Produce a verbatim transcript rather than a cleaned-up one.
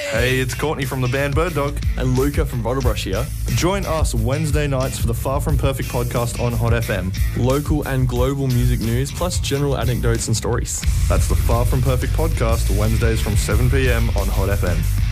Hey, it's Courtney from the band Bird Dog. And Luca from Bottlebrush here. Join us Wednesday nights for the Far From Perfect podcast on Hot F M. Local and global music news, plus general anecdotes and stories. That's the Far From Perfect podcast, Wednesdays from seven p.m. on Hot F M.